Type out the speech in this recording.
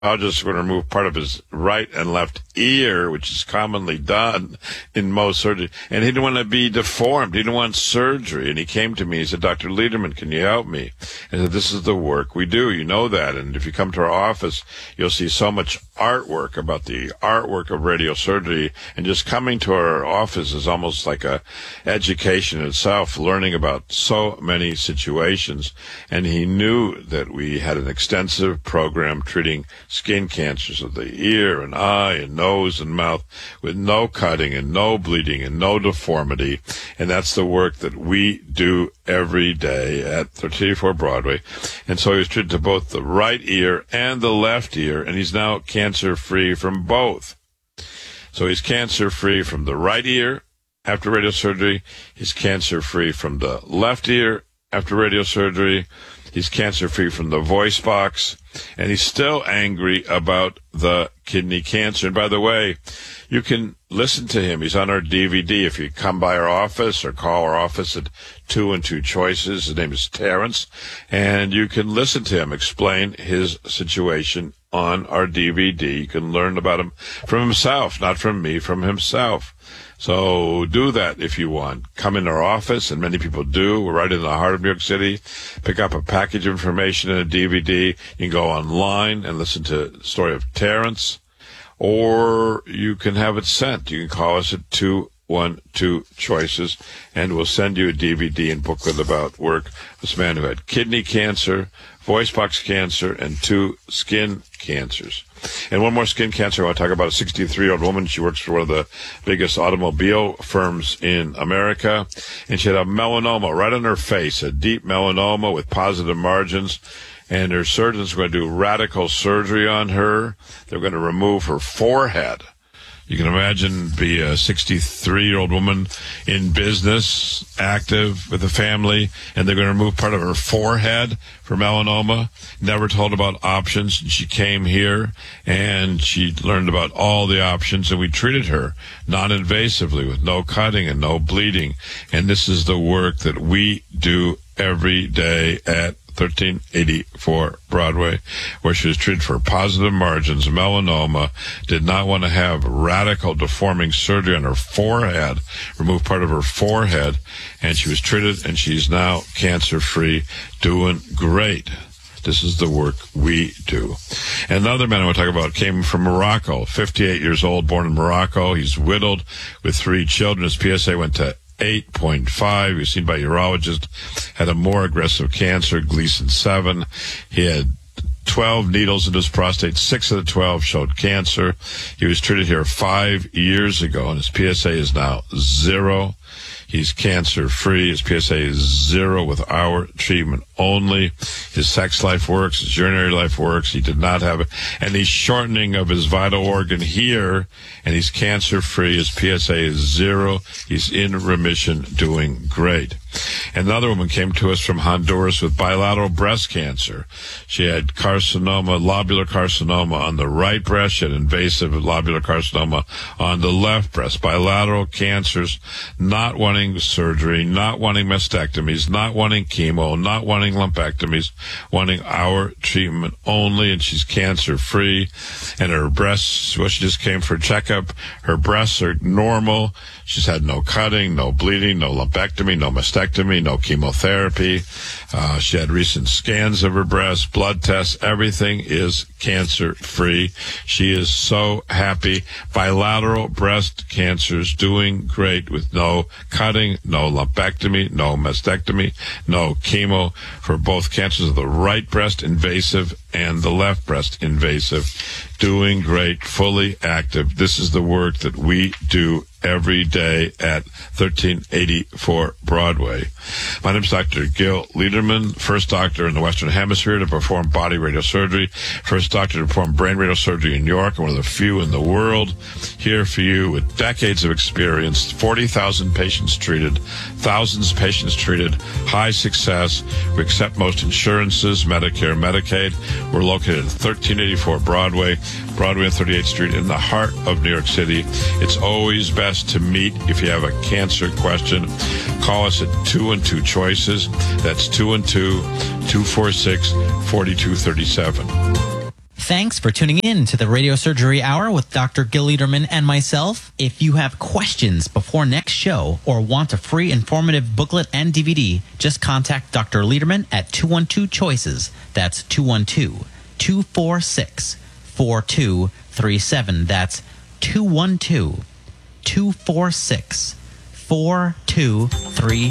Just going to remove part of his right and left ear, which is commonly done in most surgery. And he didn't want to be deformed. He didn't want surgery. And he came to me. He said, Dr. Lederman, can you help me? And I said, this is the work we do. You know that. And if you come to our office, you'll see so much artwork about the artwork of radiosurgery. And just coming to our office is almost like a education itself, learning about so many situations. And he knew that we had an extensive program treating skin cancers of the ear and eye and nose and mouth with no cutting and no bleeding and no deformity. And that's the work that we do every day at 1384 Broadway. And so he was treated to both the right ear and the left ear, and he's now cancer-free from both. So he's cancer-free from the right ear after radiosurgery. He's cancer-free from the left ear after radiosurgery. He's cancer-free from the voice box, and he's still angry about the kidney cancer. And by the way, you can listen to him. He's on our DVD. If you come by our office or call our office at 2 and 2 Choices, his name is Terrence, and you can listen to him explain his situation on our DVD. You can learn about him from himself, not from me, from himself. So do that if you want. Come in our office, and many people do. We're right in the heart of New York City. Pick up a package of information and a DVD. You can go online and listen to the story of Terrence, or you can have it sent. You can call us at 212 Choices, and we'll send you a DVD and booklet about work. This man who had kidney cancer, voice box cancer, and 2 skin cancers. And one more skin cancer I want to talk about. A 63-year-old woman. She works for one of the biggest automobile firms in America. And she had a melanoma right on her face, a deep melanoma with positive margins. And her surgeons were going to do radical surgery on her. They're going to remove her forehead. You can imagine be a 63-year-old woman in business, active with a family, and they're going to remove part of her forehead for melanoma. Never told about options. She came here, and she learned about all the options, and we treated her non-invasively with no cutting and no bleeding. And this is the work that we do every day at 1384 Broadway, where she was treated for positive margins, melanoma, did not want to have radical deforming surgery on her forehead, remove part of her forehead, and she was treated, and she's now cancer-free, doing great. This is the work we do. And another man I want to talk about came from Morocco, 58 years old, born in Morocco. He's widowed with 3 children. His PSA went to 8.5. He was seen by a urologist, had a more aggressive cancer, Gleason 7. He had 12 needles in his prostate. 6 of the 12 showed cancer. He was treated here 5 years ago, and his PSA is now 0. He's cancer-free. His PSA is 0 with our treatment only. His sex life works. His urinary life works. He did not have any shortening of his vital organ here, and he's cancer-free. His PSA is 0. He's in remission, doing great. Another woman came to us from Honduras with bilateral breast cancer. She had carcinoma, lobular carcinoma on the right breast. She had invasive lobular carcinoma on the left breast. Bilateral cancers, not wanting surgery, not wanting mastectomies, not wanting chemo, not wanting lumpectomies, wanting our treatment only, and she's cancer-free. And her breasts, well, she just came for a checkup. Her breasts are normal. She's had no cutting, no bleeding, no lumpectomy, no mastectomy, no chemotherapy. She had recent scans of her breasts, blood tests. Everything is cancer-free. She is so happy. Bilateral breast cancers doing great with no cutting, no lumpectomy, no mastectomy, no chemo for both cancers of the right breast, invasive, and the left breast, invasive. Doing great, fully active. This is the work that we do every day at 1384 Broadway. My name is Dr. Gil Lederman, first doctor in the Western Hemisphere to perform body radiosurgery, first doctor to perform brain radiosurgery in New York, and one of the few in the world. Here for you with decades of experience, 40,000 patients treated, thousands of patients treated, high success. We accept most insurances, Medicare, Medicaid. We're located at 1384 Broadway and 38th Street in the heart of New York City. It's always best to meet if you have a cancer question. Call us at 212 Choices. That's 212-246-4237. Thanks for tuning in to the Radio Surgery Hour with Dr. Gil Lederman and myself. If you have questions before next show or want a free informative booklet and DVD, just contact Dr. Lederman at 212-CHOICES. That's 212-246-4237. That's 212-246-4237.